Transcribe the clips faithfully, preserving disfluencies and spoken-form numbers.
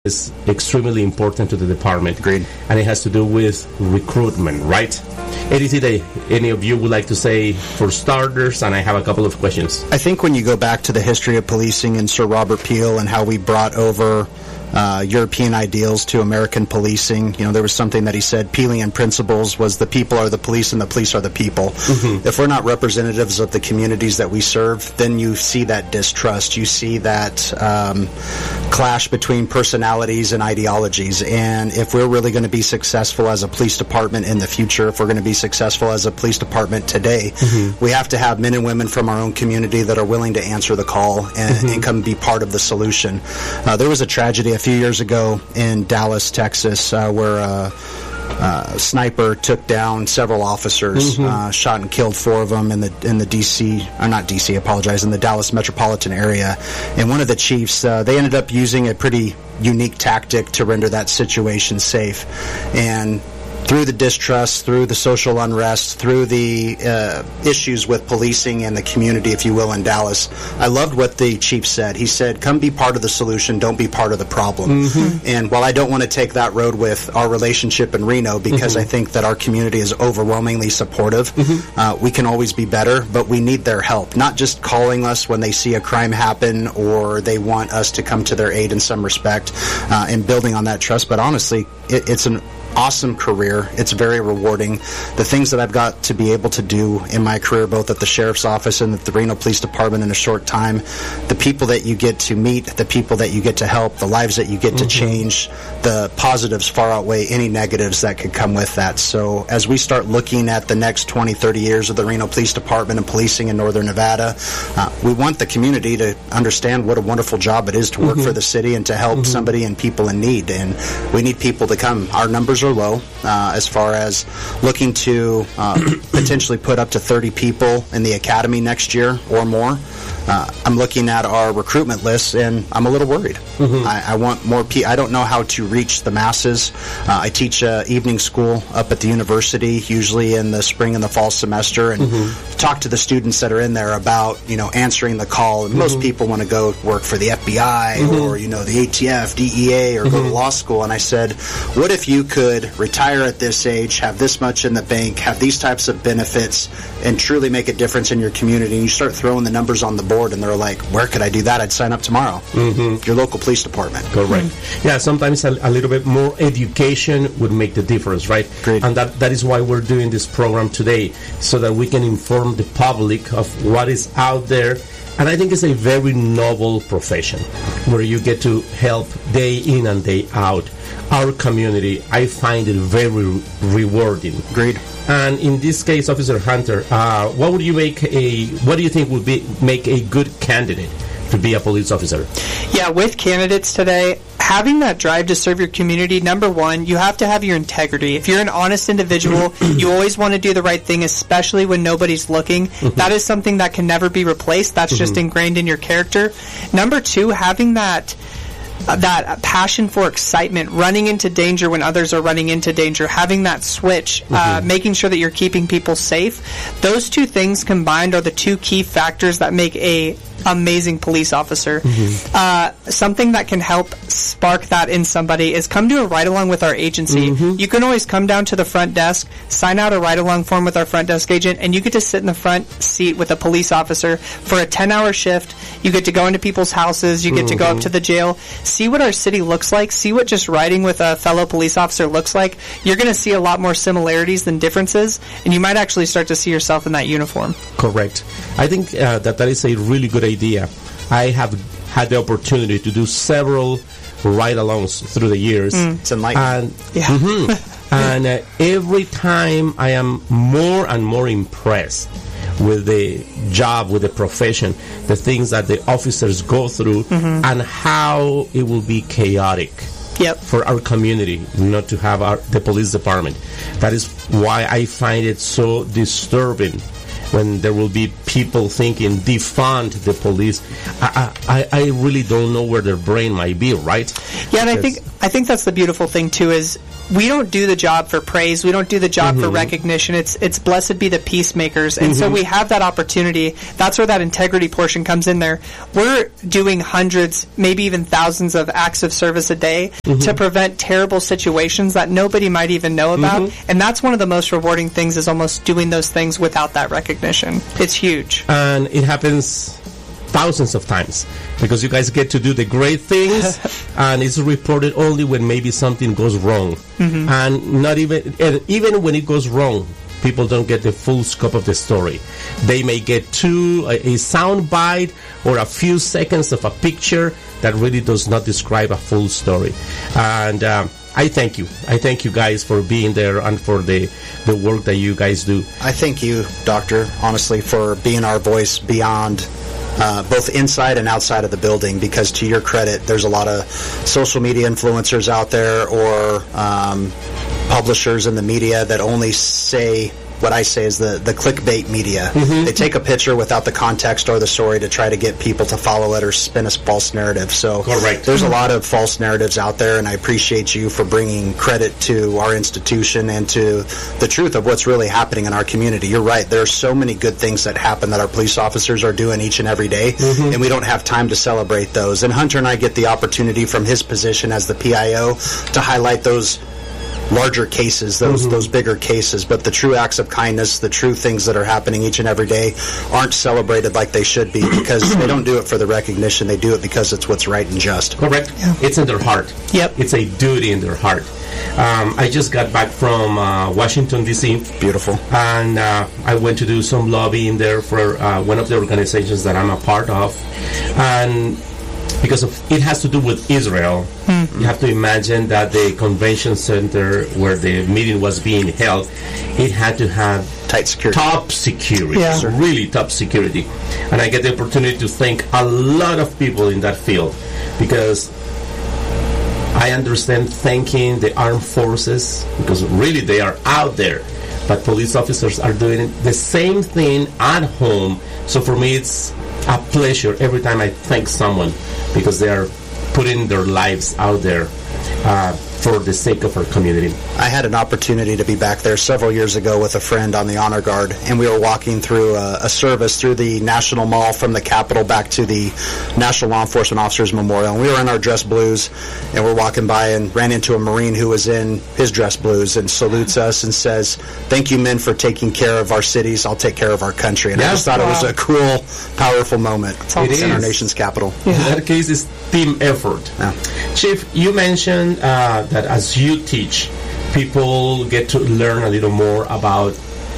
is extremely important to the department. Agreed. And it has to do with recruitment, right? Anything that any of you would like to say for starters? And I have a couple of questions. I think when you go back to the history of policing and Sir Robert Peel and how we brought over Uh, European ideals to American policing. You know, there was something that he said, Peelian principles was the people are the police and the police are the people. Mm-hmm. If we're not representatives of the communities that we serve, then you see that distrust. You see that um, clash between personalities and ideologies. And if we're really going to be successful as a police department in the future, if we're going to be successful as a police department today, mm-hmm. we have to have men and women from our own community that are willing to answer the call and, mm-hmm. and come be part of the solution. Uh, there was a tragedy a few years ago in Dallas, Texas, uh, where a uh, uh, sniper took down several officers, mm-hmm. uh, shot and killed four of them in the in the D C, or not D C, I apologize, in the Dallas metropolitan area. And one of the chiefs, uh, they ended up using a pretty unique tactic to render that situation safe. And through the distrust, through the social unrest, through the uh, issues with policing and the community, if you will, in Dallas, I loved what the chief said. He said, come be part of the solution, don't be part of the problem. Mm-hmm. And while I don't want to take that road with our relationship in Reno, because mm-hmm. I think that our community is overwhelmingly supportive, mm-hmm. uh, we can always be better, but we need their help. Not just calling us when they see a crime happen or they want us to come to their aid in some respect uh, and building on that trust, but honestly, it, it's an awesome career. It's very rewarding. The things that I've got to be able to do in my career, both at the Sheriff's Office and at the Reno Police Department in a short time, the people that you get to meet, the people that you get to help, the lives that you get mm-hmm. to change, the positives far outweigh any negatives that could come with that. So as we start looking at the next twenty, thirty years of the Reno Police Department and policing in Northern Nevada, uh, we want the community to understand what a wonderful job it is to work mm-hmm. for the city and to help mm-hmm. somebody and people in need. And we need people to come. Our numbers are low uh, as far as looking to uh, potentially put up to thirty people in the academy next year or more. Uh, I'm looking at our recruitment list, and I'm a little worried. Mm-hmm. I, I want more people. I don't know how to reach the masses. Uh, I teach uh, evening school up at the university, usually in the spring and the fall semester, and mm-hmm. talk to the students that are in there about, you know, answering the call. And mm-hmm. most people want to go work for the F B I mm-hmm. or, you know, the A T F, D E A, or mm-hmm. go to law school. And I said, what if you could retire at this age, have this much in the bank, have these types of benefits, and truly make a difference in your community? And you start throwing the numbers on the board, and they're like, where could I do that? I'd sign up tomorrow. Mm-hmm. Your local police department. Correct. Mm-hmm. Yeah, sometimes a, a little bit more education would make the difference, right? Great. And that, that is why we're doing this program today, so that we can inform the public of what is out there. And I think it's a very noble profession where you get to help day in and day out our community. I find it very rewarding. Agreed. And in this case, Officer Hunter, uh, what would you make a? What do you think would be make a good candidate to be a police officer? Yeah, with candidates today, having that drive to serve your community, number one, you have to have your integrity. If you're an honest individual, you always want to do the right thing, especially when nobody's looking. Mm-hmm. That is something that can never be replaced. That's mm-hmm. just ingrained in your character. Number two, having that Uh, that passion for excitement, running into danger when others are running into danger, having that switch, mm-hmm. uh, making sure that you're keeping people safe. Those two things combined are the two key factors that make a amazing police officer. Mm-hmm. Uh, something that can help spark that in somebody is come to a ride-along with our agency. Mm-hmm. You can always come down to the front desk, sign out a ride-along form with our front desk agent, and you get to sit in the front seat with a police officer for a ten-hour shift. You get to go into people's houses. You get mm-hmm. to go up to the jail, see what our city looks like, see what just riding with a fellow police officer looks like. You're going to see a lot more similarities than differences, and you might actually start to see yourself in that uniform. Correct. I think uh, that that is a really good idea. I have had the opportunity to do several ride-alongs through the years. Mm. It's enlightening. And, yeah. mm-hmm. and uh, every time I am more and more impressed with the job, with the profession, the things that the officers go through, mm-hmm. and how it will be chaotic yep. for our community not to have our, the police department. That is why I find it so disturbing when there will be people thinking defund the police. I, I, I really don't know where their brain might be, right? Yeah, and I think I think that's the beautiful thing too is we don't do the job for praise. We don't do the job Mm-hmm. for recognition. It's it's blessed be the peacemakers. And Mm-hmm. so we have that opportunity. That's where that integrity portion comes in there. We're doing hundreds, maybe even thousands of acts of service a day Mm-hmm. to prevent terrible situations that nobody might even know about. Mm-hmm. And that's one of the most rewarding things, is almost doing those things without that recognition. It's huge. And it happens thousands of times because you guys get to do the great things and it's reported only when maybe something goes wrong. Mm-hmm. And not even and even when it goes wrong, people don't get the full scope of the story. They may get to a, a sound bite or a few seconds of a picture that really does not describe a full story. And um, I thank you. I thank you guys for being there and for the, the work that you guys do. I thank you, Doctor, honestly, for being our voice beyond uh, both inside and outside of the building, because to your credit, there's a lot of social media influencers out there or um, publishers in the media that only say what I say is the, the clickbait media. Mm-hmm. They take a picture without the context or the story to try to get people to follow it or spin a false narrative. So Correct. There's a lot of false narratives out there, and I appreciate you for bringing credit to our institution and to the truth of what's really happening in our community. You're right. There are so many good things that happen that our police officers are doing each and every day, mm-hmm. and we don't have time to celebrate those. And Hunter and I get the opportunity from his position as the P I O to highlight those larger cases, those mm-hmm. those bigger cases, but the true acts of kindness, the true things that are happening each and every day aren't celebrated like they should be, because they don't do it for the recognition. They do it because it's what's right and just. Correct. Yeah. It's in their heart. Yep. It's a duty in their heart. Um, I just got back from uh, Washington, D C Beautiful. And uh, I went to do some lobbying there for uh, one of the organizations that I'm a part of. And because of, it has to do with Israel, mm. you have to imagine that the convention center where the meeting was being held, it had to have tight security, top security, yeah. really top security. And I get the opportunity to thank a lot of people in that field, because I understand thanking the armed forces, because really they are out there, but police officers are doing the same thing at home. So for me, it's a pleasure every time I thank someone, because they are putting their lives out there uh, for the sake of our community. I had an opportunity to be back there several years ago with a friend on the Honor Guard, and we were walking through a, a service through the National Mall from the Capitol back to the National Law Enforcement Officers Memorial. And we were in our dress blues, and we're walking by and ran into a Marine who was in his dress blues and salutes us and says, "Thank you, men, for taking care of our cities. I'll take care of our country." And Yes, I just thought wow. it was a cool, powerful moment It in our is. nation's capital. In that case, it's team effort. Yeah. Chief, you mentioned uh, that as you teach, people get to learn a little more about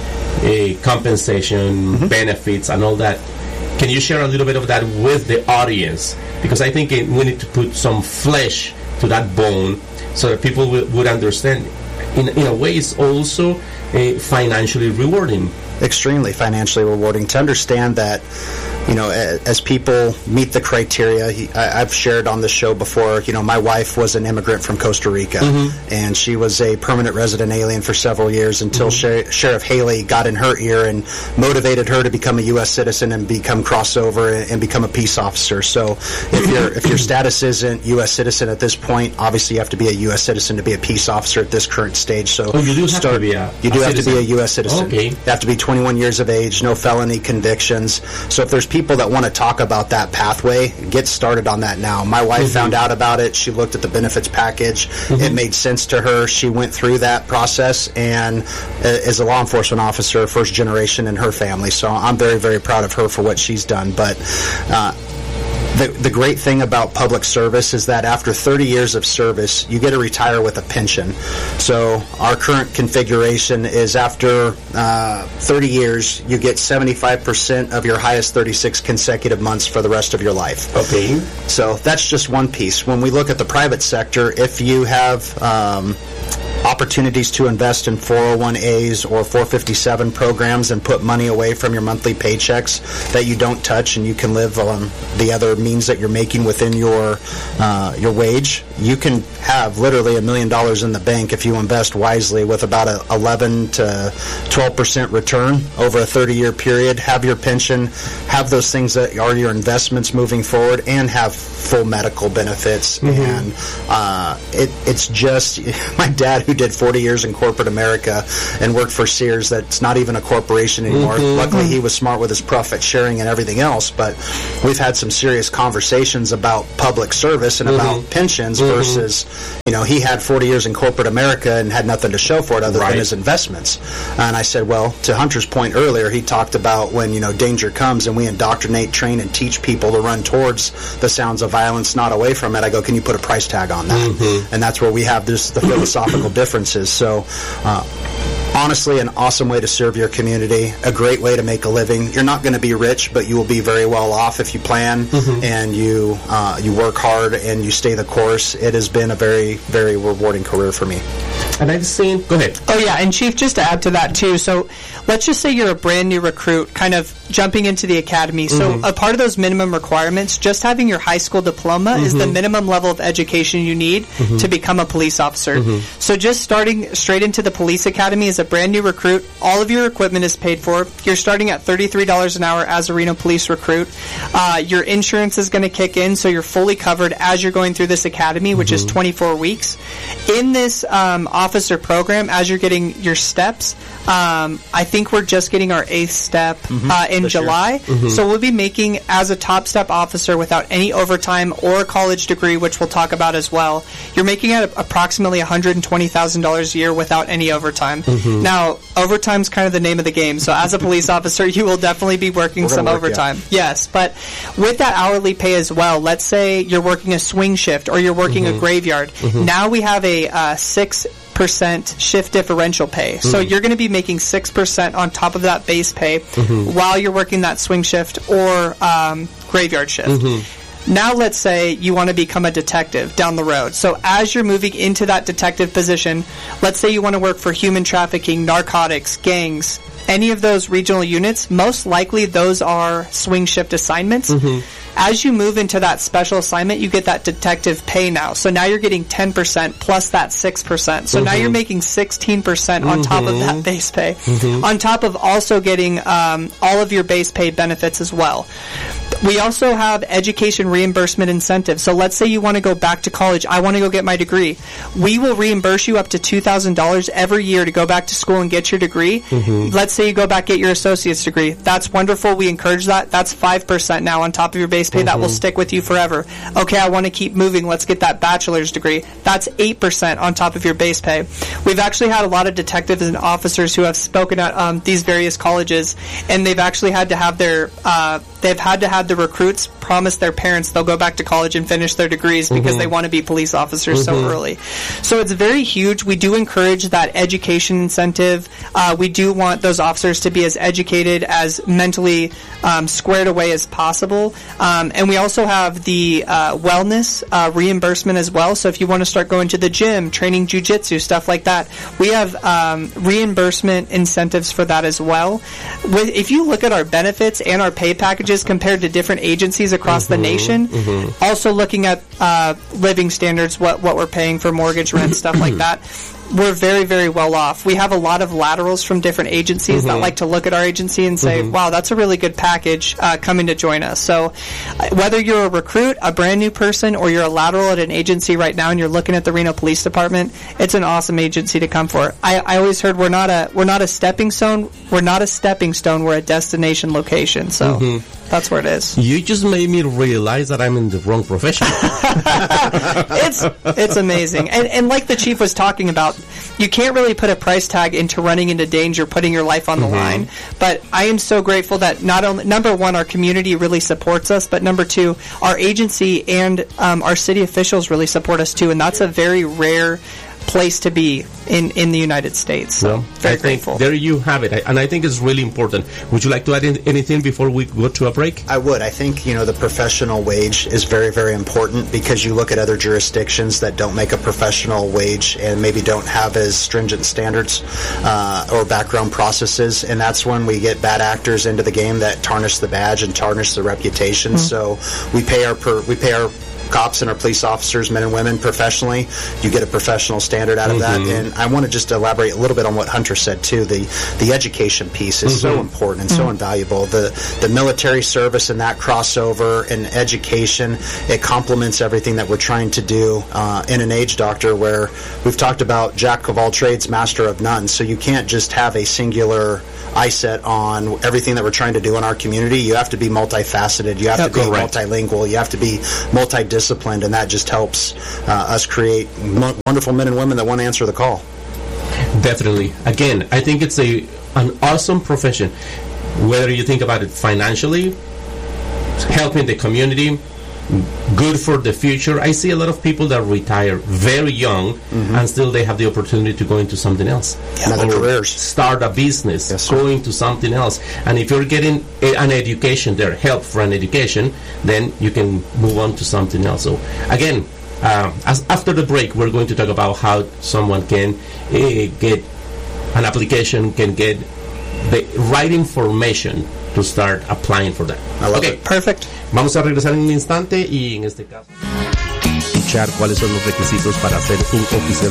uh, compensation, mm-hmm. benefits, and all that. Can you share a little bit of that with the audience? Because I think it, we need to put some flesh to that bone so that people will, would understand. In, in a way, it's also uh, financially rewarding. Extremely financially rewarding to understand that, you know, as people meet the criteria. He, I, I've shared on this show before, you know, my wife was an immigrant from Costa Rica, mm-hmm. and she was a permanent resident alien for several years until mm-hmm. Sher- Sheriff Haley got in her ear and motivated her to become a U S citizen and become crossover and, and become a peace officer. So if your if your status isn't U S citizen at this point, obviously you have to be a U S citizen to be a peace officer at this current stage. So oh, you do have start, to be a you do a have citizen. to be a U S citizen. Okay. You have to be twenty-one years of age, no felony convictions. So if there's people that want to talk about that pathway, get started on that now. My wife mm-hmm. found out about it. She looked at the benefits package. Mm-hmm. It made sense to her. She went through that process and uh, is a law enforcement officer, first generation in her family. So I'm very, very proud of her for what she's done. But uh, The, the great thing about public service is that after thirty years of service, you get to retire with a pension. So our current configuration is after uh, thirty years, you get seventy-five percent of your highest thirty-six consecutive months for the rest of your life. Okay. So that's just one piece. When we look at the private sector, if you have Um, opportunities to invest in four oh one A's or four fifty-seven programs and put money away from your monthly paychecks that you don't touch, and you can live on the other means that you're making within your uh, your wage, you can have literally a million dollars in the bank if you invest wisely with about a eleven to twelve percent return over a thirty year period. Have your pension, have those things that are your investments moving forward, and have full medical benefits. Mm-hmm. And uh, it, it's just my dad, who who did forty years in corporate America and worked for Sears that's not even a corporation anymore. Mm-hmm. Luckily, he was smart with his profit sharing and everything else, but we've had some serious conversations about public service and mm-hmm. about pensions mm-hmm. versus, you know, he had forty years in corporate America and had nothing to show for it other right. than his investments. And I said, well, to Hunter's point earlier, he talked about when, you know, danger comes and we indoctrinate, train, and teach people to run towards the sounds of violence, not away from it. I go, can you put a price tag on that? Mm-hmm. And that's where we have this, the philosophical differences. So, uh, honestly, an awesome way to serve your community, a great way to make a living. You're not going to be rich, but you will be very well off if you plan mm-hmm. and you uh, you work hard and you stay the course. It has been a very, very rewarding career for me. And I've seen, go ahead. Oh yeah, and Chief, just to add to that too, so let's just say you're a brand new recruit kind of jumping into the academy. So mm-hmm. a part of those minimum requirements, just having your high school diploma mm-hmm. is the minimum level of education you need mm-hmm. to become a police officer. Mm-hmm. So just starting straight into the police academy as a brand new recruit, all of your equipment is paid for. You're starting at thirty-three dollars an hour as a Reno police recruit. Uh, your insurance is going to kick in, so you're fully covered as you're going through this academy, which mm-hmm. is twenty-four weeks. In this um, officer program, as you're getting your steps, um, I think we're just getting our eighth step mm-hmm. uh, in this July. Mm-hmm. So we'll be making, as a top step officer without any overtime or a college degree, which we'll talk about as well, you're making at approximately one hundred twenty thousand dollars a year without any overtime. Mm-hmm. Now, overtime's kind of the name of the game. So as a police officer, you will definitely be working some work, overtime. Yeah. Yes, but with that hourly pay as well, let's say you're working a swing shift or you're working mm-hmm. a graveyard. Mm-hmm. Now we have a uh, six percent shift differential pay. Mm-hmm. So you're going to be making six percent on top of that base pay mm-hmm. while you're working that swing shift or um, graveyard shift. Mm-hmm. Now let's say you want to become a detective down the road. So as you're moving into that detective position, let's say you want to work for human trafficking, narcotics, gangs, any of those regional units, most likely those are swing shift assignments. Mm-hmm. As you move into that special assignment, you get that detective pay now. So now you're getting ten percent plus that six percent. So mm-hmm. now you're making sixteen percent on mm-hmm. top of that base pay, mm-hmm. on top of also getting um, all of your base pay benefits as well. We also have education reimbursement incentives. So let's say you want to go back to college. I want to go get my degree. We will reimburse you up to two thousand dollars every year to go back to school and get your degree. Mm-hmm. Let's say you go back get your associate's degree. That's wonderful. We encourage that. That's five percent now on top of your base pay. Mm-hmm. That will stick with you forever. Okay, I want to keep moving. Let's get that bachelor's degree. That's eight percent on top of your base pay. We've actually had a lot of detectives and officers who have spoken at um, these various colleges, and they've actually had to have their uh, they've had to have the recruits promise their parents they'll go back to college and finish their degrees because mm-hmm. they want to be police officers mm-hmm. so early. So it's very huge. We do encourage that education incentive. Uh, we do want those officers to be as educated, as mentally um, squared away as possible. Um, and we also have the uh, wellness uh, reimbursement as well. So if you want to start going to the gym, training jiu-jitsu, stuff like that, we have um, reimbursement incentives for that as well. With, if you look at our benefits and our pay packages compared to different agencies across mm-hmm, the nation, mm-hmm. also looking at uh, living standards, what, what we're paying for mortgage rent, stuff like that, we're very, very well off. We have a lot of laterals from different agencies mm-hmm. that like to look at our agency and say, mm-hmm. wow, that's a really good package uh, coming to join us. So uh, whether you're a recruit, a brand new person, or you're a lateral at an agency right now and you're looking at the Reno Police Department, it's an awesome agency to come for. I, I always heard we're not a we're not a stepping stone. We're not a stepping stone. We're a destination location. So mm-hmm. that's where it is. You just made me realize that I'm in the wrong profession. it's it's amazing. And, and like the chief was talking about, you can't really put a price tag into running into danger, putting your life on the mm-hmm. line. But I am so grateful that not only, number one, our community really supports us, but number two, our agency and um, our city officials really support us too. And that's a very rare place to be in, in the United States. So, well, very I think grateful. There you have it. And I think it's really important. Would you like to add in anything before we go to a break? I would. I think, you know, the professional wage is very, very important because you look at other jurisdictions that don't make a professional wage and maybe don't have as stringent standards uh, or background processes, and that's when we get bad actors into the game that tarnish the badge and tarnish the reputation. Mm-hmm. So we pay our per, we pay our cops and our police officers, men and women, professionally. You get a professional standard out of Mm-hmm. that. And I want to just elaborate a little bit on what Hunter said too. The the education piece is Mm-hmm. so important and so invaluable. The the military service and that crossover and education, it complements everything that we're trying to do uh, in an age doctor where we've talked about jack of all trades, master of none. So you can't just have a singular eye set on everything that we're trying to do in our community. You have to be multifaceted. You have Yeah, to be correct. multilingual. You have to be multidisciplined, and that just helps uh, us create m- wonderful men and women that want to answer the call. Definitely. Again, I think it's a an awesome profession. Whether you think about it financially, helping the community, good for the future. I see a lot of people that retire very young and still they have the opportunity to go into something else. Yeah, Or the careers. start a business, Yes, sir. go into something else. And if you're getting a, an education there, help for an education, then you can move on to something else. So again, uh, as after the break, we're going to talk about how someone can uh, get an application, can get the right information to start applying for that. I love Okay. it. Perfect. Vamos a regresar en un instante y en este caso escuchar cuáles son los requisitos para ser un oficial